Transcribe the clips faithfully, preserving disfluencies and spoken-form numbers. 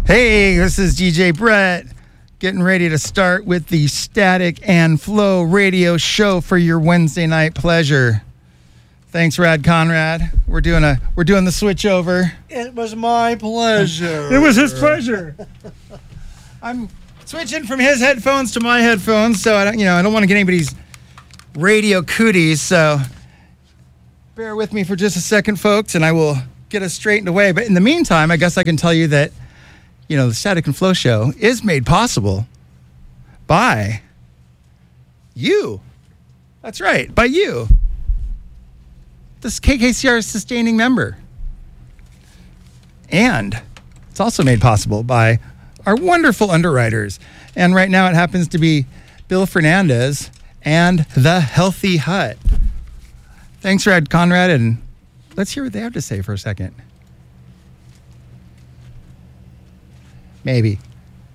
Hey, this is D J Brett, getting ready to start with the Static and Flow radio show for your Wednesday night pleasure. Thanks, Rad Conrad. We're doing a we're doing the switch over. It was my pleasure. It was his pleasure. I'm switching from his headphones to my headphones, so I don't, you know, I don't want to get anybody's radio cooties. So bear with me for just a second, folks, and I will get us straightened away. But in the meantime, I guess I can tell you that, you know, the Static and Flow show is made possible by you. That's right, by you. This K K C R sustaining member. And it's also made possible by our wonderful underwriters. And right now it happens to be Bill Fernandez and The Healthy Hut. Thanks, Rad Conrad, and let's hear what they have to say for a second. Maybe.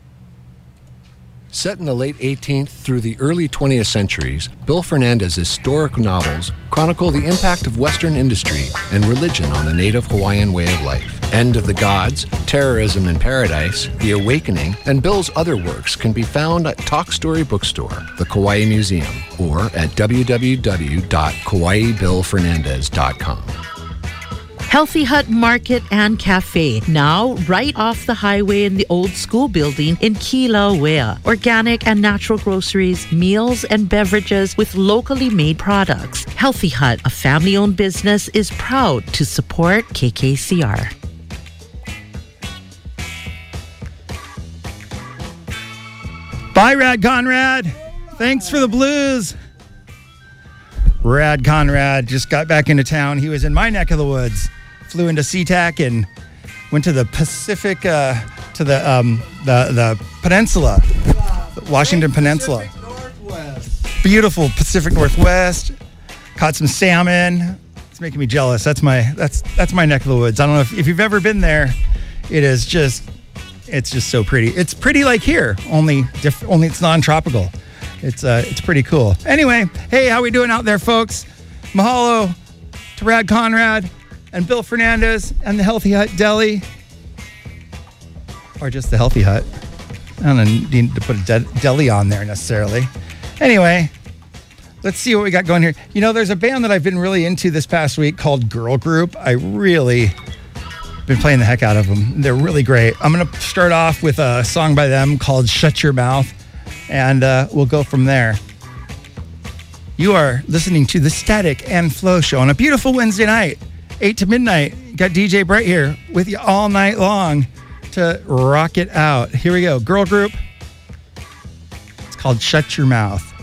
Set in the late eighteenth through the early twentieth centuries, Bill Fernandez's historic novels chronicle the impact of Western industry and religion on the native Hawaiian way of life. End of the Gods, Terrorism in Paradise, The Awakening, and Bill's other works can be found at Talk Story Bookstore, the Kauai Museum, or at w w w dot kauai bill fernandez dot com. Healthy Hut Market and Cafe, now right off the highway in the old school building in Kilauea. Organic and natural groceries, meals and beverages with locally made products. Healthy Hut, a family-owned business, is proud to support K K C R. Bye, Rad Conrad. Thanks for the blues. Rad Conrad just got back into town. He was in my neck of the woods. Flew into SeaTac and went to the Pacific, uh, to the um, the the peninsula, the Washington Peninsula. Pacific Northwest. Beautiful Pacific Northwest. Caught some salmon. It's making me jealous. That's my that's that's my neck of the woods. I don't know if, if you've ever been there. It is just it's just so pretty. It's pretty like here, only diff- only it's non-tropical. It's uh it's pretty cool. Anyway, hey, how we doing out there, folks? Mahalo to Rad Conrad and Bill Fernandez and the Healthy Hut Deli. Or just the Healthy Hut. I don't need to put a de- deli on there necessarily. Anyway, let's see what we got going here. You know, there's a band that I've been really into this past week called Girl Group. I really been playing the heck out of them. They're really great. I'm going to start off with a song by them called Shut Your Mouth, and uh, we'll go from there. You are listening to the Static and Flow Show on a beautiful Wednesday night. eight to midnight. Got D J Brett here with you all night long to rock it out. Here we go. Girl Group. It's called Shut Your Mouth.